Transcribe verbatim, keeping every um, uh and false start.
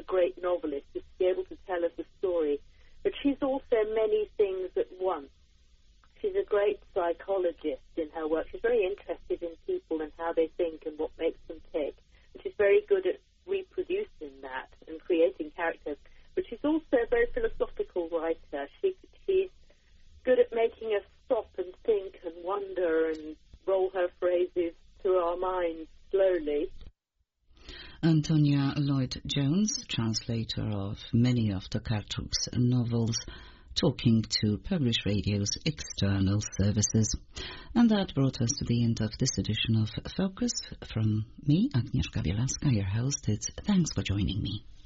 great novelist, is to be able to tell us a story. But she's also many things at once. She's a great psychologist in her work. She's very interested in people and how they think and what makes them tick. And she's very good at reproducing that and creating characters. But she's also a very philosophical writer. She, she's good at making us stop and think and wonder and roll her phrases through our minds slowly. Antonia Lloyd-Jones, translator of many of Tokarczuk's novels, talking to Polish Radio's external services. And that brought us to the end of this edition of Focus. From me, Agnieszka Bielaska, your host, it's thanks for joining me.